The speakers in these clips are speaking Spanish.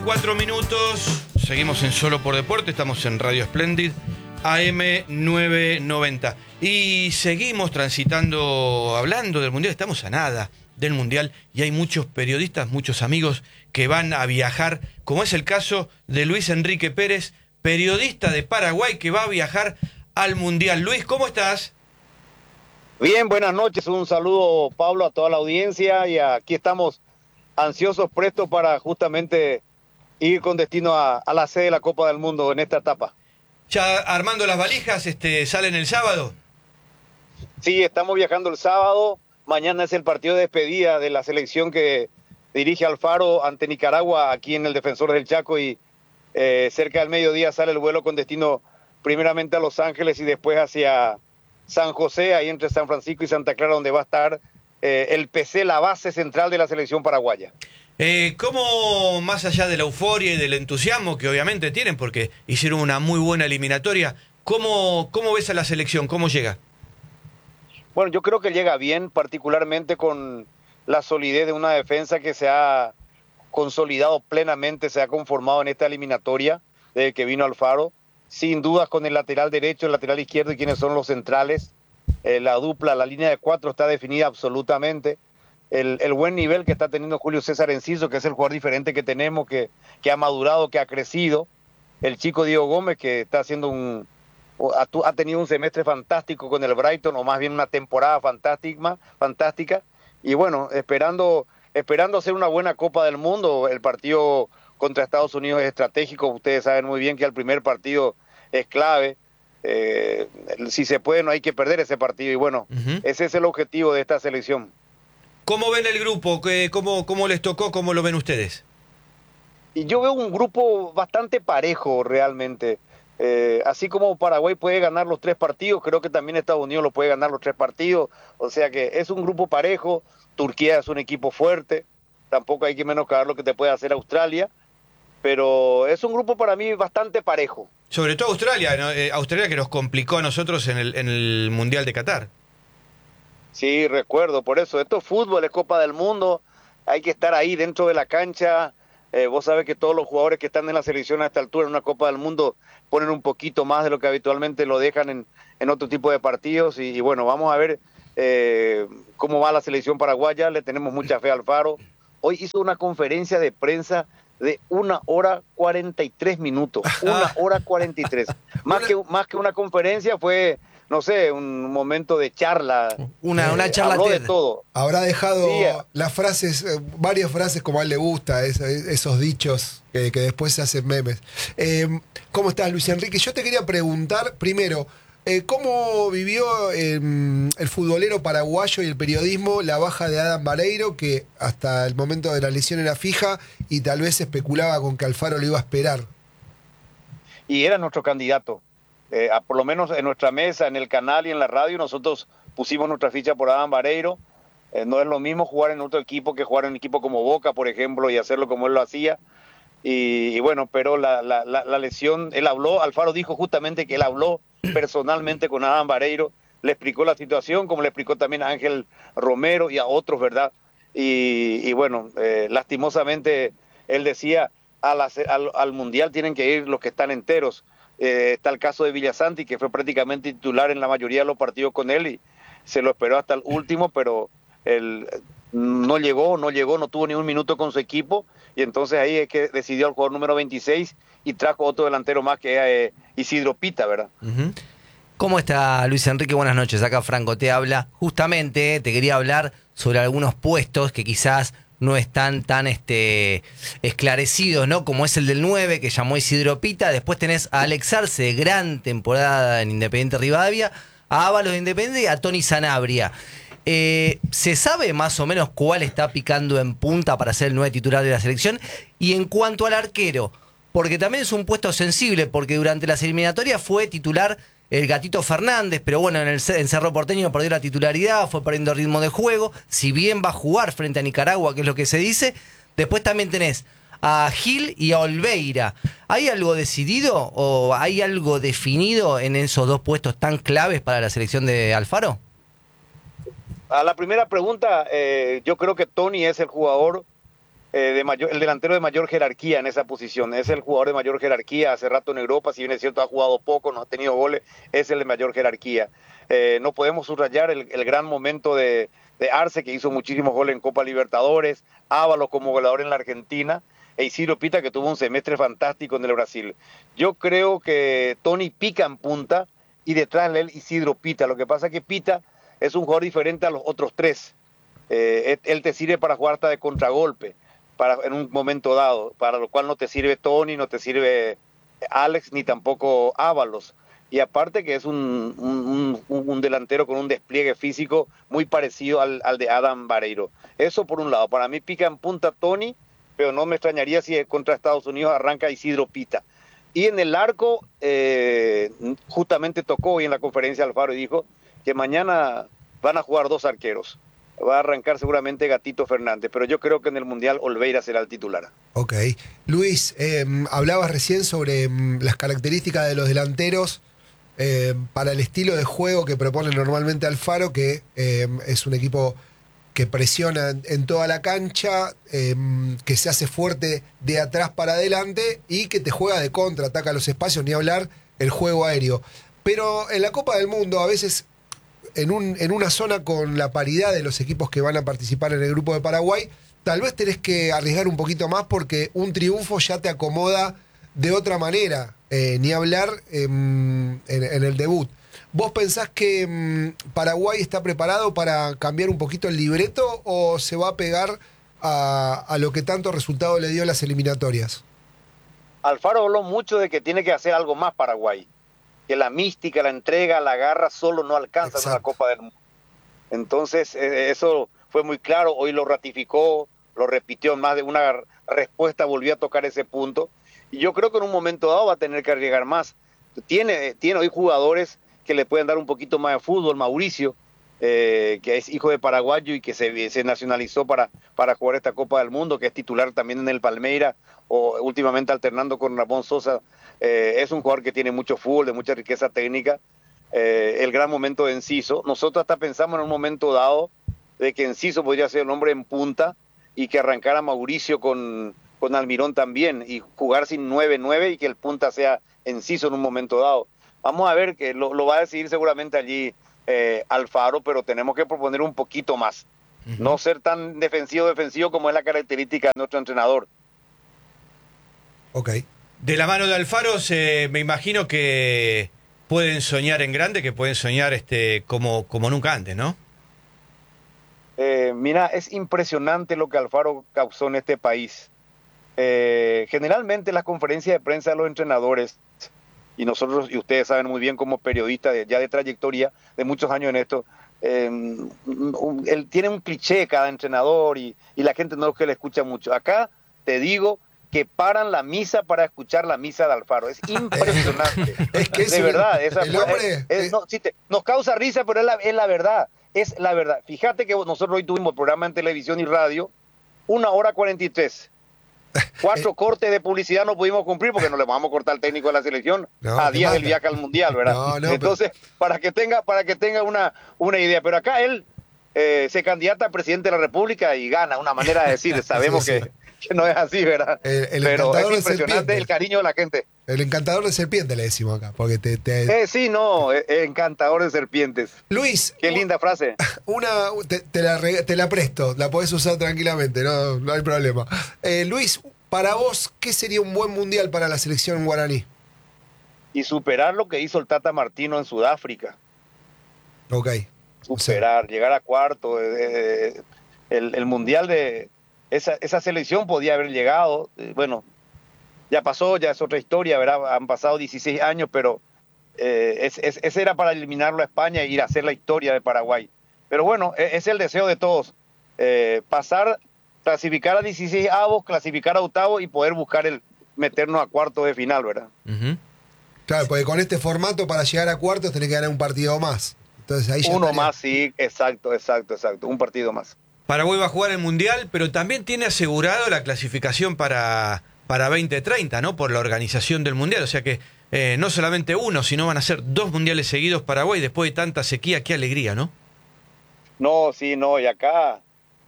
4 minutos, seguimos en Solo por Deporte, estamos en Radio Splendid, AM 990. Y seguimos transitando, hablando del Mundial, estamos a nada del Mundial y hay muchos periodistas, muchos amigos que van a viajar, como es el caso de Luis Enrique Pérez, periodista de Paraguay que va a viajar al Mundial. Luis, ¿cómo estás? Bien, buenas noches, un saludo, Pablo, a toda la audiencia, y aquí estamos ansiosos, prestos para justamente ir con destino a la sede de la Copa del Mundo en esta etapa. ¿Ya armando las valijas, salen el sábado? Sí, estamos viajando el sábado. Mañana es el partido de despedida de la selección que dirige Alfaro ante Nicaragua aquí en el Defensor del Chaco, y cerca del mediodía sale el vuelo con destino primeramente a Los Ángeles y después hacia San José, ahí entre San Francisco y Santa Clara, donde va a estar el PC, la base central de la selección paraguaya. ¿Cómo, más allá de la euforia y del entusiasmo que obviamente tienen, porque hicieron una muy buena eliminatoria, ¿cómo ves a la selección? ¿Cómo llega? Bueno, yo creo que llega bien, particularmente con la solidez de una defensa que se ha consolidado plenamente, se ha conformado en esta eliminatoria desde que vino Alfaro, sin dudas con el lateral derecho, el lateral izquierdo y quienes son los centrales. La dupla, la línea de 4 está definida absolutamente. El buen nivel que está teniendo Julio César Enciso, que es el jugador diferente que tenemos, que ha madurado, que ha crecido. El chico Diego Gómez, que está haciendo ha tenido un semestre fantástico con el Brighton, o más bien una temporada fantástica. Y bueno, esperando hacer una buena Copa del Mundo. El partido contra Estados Unidos es estratégico. Ustedes saben muy bien que el primer partido es clave. Si se puede, no hay que perder ese partido. Y bueno, ese es el objetivo de esta selección. ¿Cómo ven el grupo? ¿Cómo les tocó? ¿Cómo lo ven ustedes? Y yo veo un grupo bastante parejo realmente. Así como Paraguay puede ganar los 3 partidos, creo que también Estados Unidos lo puede ganar los 3 partidos. O sea que es un grupo parejo. Turquía es un equipo fuerte. Tampoco hay que menoscabar lo que te puede hacer Australia. Pero es un grupo para mí bastante parejo. Sobre todo Australia, ¿no? Australia que nos complicó a nosotros en el Mundial de Qatar. Sí, recuerdo, por eso, esto es fútbol, es Copa del Mundo, hay que estar ahí dentro de la cancha. Vos sabés que todos los jugadores que están en la selección a esta altura en una Copa del Mundo ponen un poquito más de lo que habitualmente lo dejan en otro tipo de partidos, y bueno, vamos a ver cómo va la selección paraguaya. Le tenemos mucha fe a Alfaro. Hoy hizo una conferencia de prensa de 1 hora 43 minutos, 1 hora 43. Más que una conferencia fue, no sé, un momento de charla. Una charla habló TED. de todo. Habrá dejado las frases, varias frases como a él le gusta, esos dichos que después se hacen memes. ¿Cómo estás, Luis Enrique? Yo te quería preguntar, primero, ¿cómo vivió el futbolero paraguayo y el periodismo la baja de Adam Vareiro, que hasta el momento de la lesión era fija y tal vez se especulaba con que Alfaro lo iba a esperar? Y era nuestro candidato. Por lo menos en nuestra mesa, en el canal y en la radio, nosotros pusimos nuestra ficha por Adam Vareiro. No es lo mismo jugar en otro equipo que jugar en un equipo como Boca, por ejemplo, y hacerlo como él lo hacía. Y bueno, pero la lesión, él habló, Alfaro dijo justamente que él habló personalmente con Adam Vareiro, le explicó la situación, como le explicó también a Ángel Romero y a otros, ¿verdad? Y bueno, lastimosamente él decía, al Mundial tienen que ir los que están enteros. Está el caso de Villasanti, que fue prácticamente titular en la mayoría de los partidos con él y se lo esperó hasta el último, pero él no llegó, no tuvo ni un minuto con su equipo, y entonces ahí es que decidió al jugador número 26 y trajo otro delantero más, que es Isidro Pita, ¿verdad? ¿Cómo está, Luis Enrique? Buenas noches, acá Franco te habla. Justamente te quería hablar sobre algunos puestos que quizás no están tan esclarecidos, ¿no? Como es el del 9, que llamó Isidro Pita. Después tenés a Alex Arce, gran temporada en Independiente Rivadavia, a Ábalos de Independiente y a Tony Sanabria. ¿Se sabe más o menos cuál está picando en punta para ser el 9 titular de la selección? Y en cuanto al arquero, porque también es un puesto sensible, porque durante las eliminatorias fue titular el Gatito Fernández, pero bueno, en Cerro Porteño perdió la titularidad, fue perdiendo ritmo de juego, si bien va a jugar frente a Nicaragua, que es lo que se dice. Después también tenés a Gil y a Olveira. ¿Hay algo decidido o hay algo definido en esos 2 puestos tan claves para la selección de Alfaro? A la primera pregunta, yo creo que Tony es el jugador el delantero de mayor jerarquía en esa posición. Es el jugador de mayor jerarquía. Hace rato en Europa, si bien es cierto, ha jugado poco, no ha tenido goles, es el de mayor jerarquía. No podemos subrayar el gran momento de Arce, que hizo muchísimos goles en Copa Libertadores, Ábalos como goleador en la Argentina, e Isidro Pita, que tuvo un semestre fantástico en el Brasil. Yo creo que Tony pica en punta y detrás de él Isidro Pita. Lo que pasa es que Pita es un jugador diferente a los otros tres. Él te sirve para jugar hasta de contragolpe, en un momento dado, para lo cual no te sirve Tony, no te sirve Alex, ni tampoco Ábalos. Y aparte que es un delantero con un despliegue físico muy parecido al de Adam Vareiro. Eso por un lado. Para mí pica en punta Tony, pero no me extrañaría si contra Estados Unidos arranca Isidro Pita. Y en el arco, justamente tocó hoy en la conferencia Alfaro y dijo que mañana van a jugar 2 arqueros. Va a arrancar seguramente Gatito Fernández, pero yo creo que en el Mundial Olveira será el titular. Ok. Luis, hablabas recién sobre las características de los delanteros para el estilo de juego que propone normalmente Alfaro, que es un equipo que presiona en toda la cancha, que se hace fuerte de atrás para adelante y que te juega de contra, ataca los espacios, ni hablar el juego aéreo. Pero en la Copa del Mundo a veces en una zona con la paridad de los equipos que van a participar en el grupo de Paraguay, tal vez tenés que arriesgar un poquito más porque un triunfo ya te acomoda de otra manera, ni hablar en el debut. ¿Vos pensás que Paraguay está preparado para cambiar un poquito el libreto o se va a pegar a lo que tanto resultado le dio en las eliminatorias? Alfaro habló mucho de que tiene que hacer algo más Paraguay, que la mística, la entrega, la garra solo no alcanza en una Copa del Mundo. Entonces eso fue muy claro, hoy lo ratificó, lo repitió en más de una respuesta, volvió a tocar ese punto, y yo creo que en un momento dado va a tener que arriesgar más. Tiene hoy jugadores que le pueden dar un poquito más de fútbol. Mauricio, que es hijo de paraguayo y que se nacionalizó para jugar esta Copa del Mundo, que es titular también en el Palmeiras, o últimamente alternando con Ramón Sosa, es un jugador que tiene mucho fútbol, de mucha riqueza técnica. El gran momento de Enciso. Nosotros hasta pensamos en un momento dado de que Enciso podría ser un hombre en punta y que arrancara Mauricio con Almirón también y jugar sin 9-9 y que el punta sea Enciso en un momento dado. Vamos a ver, que lo va a decidir seguramente allí Alfaro, pero tenemos que proponer un poquito más. No ser tan defensivo como es la característica de nuestro entrenador. Ok. De la mano de Alfaro, me imagino que pueden soñar en grande, que pueden soñar como nunca antes, ¿no? Mira, es impresionante lo que Alfaro causó en este país. Generalmente las conferencias de prensa de los entrenadores, y nosotros, y ustedes saben muy bien como periodistas ya de trayectoria, de muchos años en esto, él tiene un cliché cada entrenador y la gente no es que le escucha mucho. Acá te digo que paran la misa para escuchar la misa de Alfaro. Es impresionante. Es que de verdad. Nos causa risa, pero es la verdad. Es la verdad. Fíjate que nosotros hoy tuvimos programa en televisión y radio, 1:43. 4 cortes de publicidad no pudimos cumplir porque no le vamos a cortar al técnico de la selección a días del viaje al Mundial, ¿verdad? Entonces, para que tenga una idea. Pero acá él se candidata a presidente de la República y gana, una manera de decir. Sabemos que no es así, ¿verdad? Pero es impresionante el cariño de la gente. El encantador de serpientes le decimos acá, porque encantador de serpientes. Luis, qué linda frase. Te la presto, la podés usar tranquilamente, no hay problema. Luis, para vos, ¿qué sería un buen mundial para la selección guaraní? Y superar lo que hizo el Tata Martino en Sudáfrica. Ok. Superar, llegar a cuarto. El mundial de esa selección podía haber llegado, bueno, ya pasó, ya es otra historia, ¿verdad? Han pasado 16 años, pero ese era para eliminarlo a España e ir a hacer la historia de Paraguay. Pero bueno, es el deseo de todos, pasar, clasificar a 16 avos, clasificar a octavos y poder buscar meternos a cuartos de final, ¿verdad? Claro, porque con este formato para llegar a cuartos tenés que ganar un partido más. Entonces ahí ya uno más, sí, exacto, un partido más. Paraguay va a jugar el Mundial, pero también tiene asegurado la clasificación para 2030, ¿no? Por la organización del Mundial. O sea que no solamente uno, sino van a ser 2 mundiales seguidos Paraguay después de tanta sequía. Qué alegría, ¿no? No, sí, no. Y acá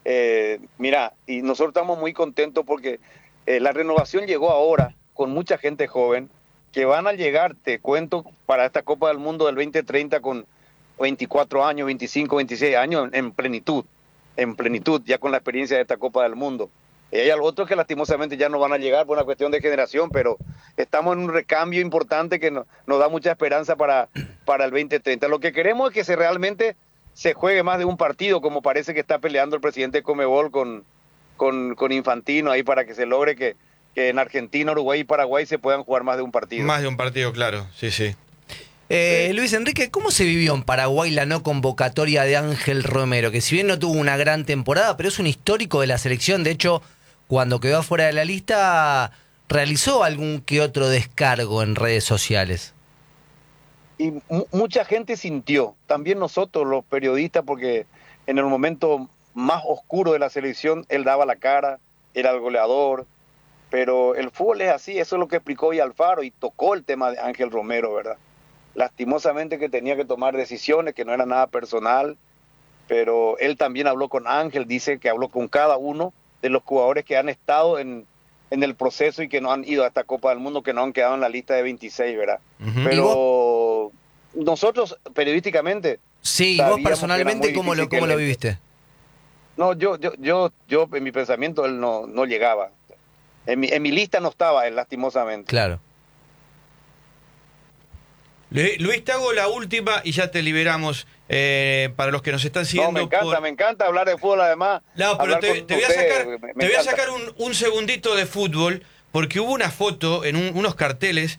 Mira, y nosotros estamos muy contentos porque la renovación llegó ahora con mucha gente joven que van a llegar, te cuento, para esta Copa del Mundo del 2030 con 24 años, 25, 26 años en plenitud, ya con la experiencia de esta Copa del Mundo. Y hay otros que lastimosamente ya no van a llegar por una cuestión de generación, pero estamos en un recambio importante que nos da mucha esperanza para el 2030. Lo que queremos es que realmente se juegue más de un partido, como parece que está peleando el presidente de Conmebol con Infantino ahí, para que se logre que en Argentina, Uruguay y Paraguay se puedan jugar más de un partido. Más de un partido, claro, sí, sí. Luis Enrique, ¿cómo se vivió en Paraguay la no convocatoria de Ángel Romero? Que si bien no tuvo una gran temporada, pero es un histórico de la selección. De hecho, cuando quedó afuera de la lista, realizó algún que otro descargo en redes sociales. Y mucha gente sintió, también nosotros los periodistas, porque en el momento más oscuro de la selección él daba la cara, era el goleador, pero el fútbol es así, eso es lo que explicó hoy Alfaro, y tocó el tema de Ángel Romero, ¿verdad? Lastimosamente que tenía que tomar decisiones, que no era nada personal, pero él también habló con Ángel, dice que habló con cada uno de los jugadores que han estado en el proceso y que no han ido a esta Copa del Mundo, que no han quedado en la lista de 26, ¿verdad? Uh-huh. Pero nosotros, periodísticamente... Sí, vos personalmente, ¿cómo lo viviste? No, yo en mi pensamiento, él no llegaba. En mi lista no estaba él, lastimosamente. Claro. Luis, te hago la última y ya te liberamos. Para los que nos están siguiendo. No, me encanta hablar de fútbol, además. No, pero te voy a sacar un segundito de fútbol, porque hubo una foto en unos carteles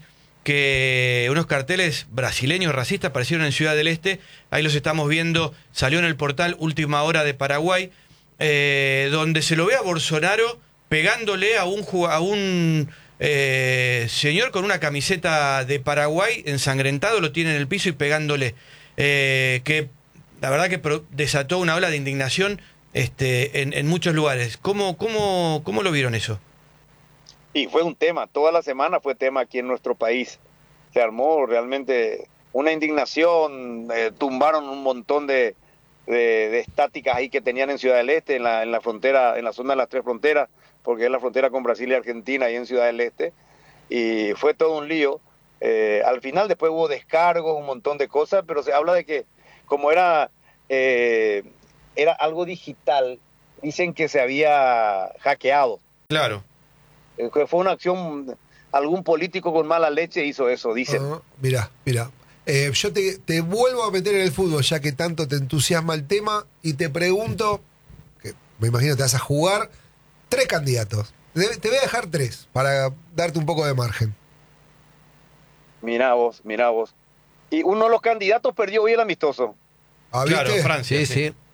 brasileños racistas aparecieron en Ciudad del Este. Ahí los estamos viendo. Salió en el portal Última Hora de Paraguay, donde se lo ve a Bolsonaro pegándole a un señor con una camiseta de Paraguay ensangrentado, lo tiene en el piso y pegándole. Que la verdad que desató una ola de indignación en muchos lugares. ¿Cómo lo vieron eso? Y fue un tema, toda la semana fue tema aquí en nuestro país. Se armó realmente una indignación, tumbaron un montón de estáticas ahí que tenían en Ciudad del Este, en la frontera, en la zona de las tres fronteras, porque es la frontera con Brasil y Argentina, ahí en Ciudad del Este, y fue todo un lío. Al final después hubo descargos, un montón de cosas, pero se habla de que como era algo digital, dicen que se había hackeado. Claro. Que fue una acción, algún político con mala leche hizo eso, dicen. Mira. Yo te vuelvo a meter en el fútbol, ya que tanto te entusiasma el tema, y te pregunto, que me imagino te vas a jugar, 3 candidatos. Te voy a dejar 3 para darte un poco de margen. Mirá vos. Y uno de los candidatos perdió hoy el amistoso. ¿Ah, viste? Claro, Francia. Sí.